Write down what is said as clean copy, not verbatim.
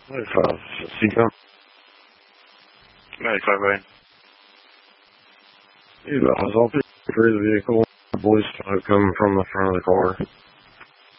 95. Seatbelt. 95, right. I was all through the vehicle. The boys coming from the front of the car.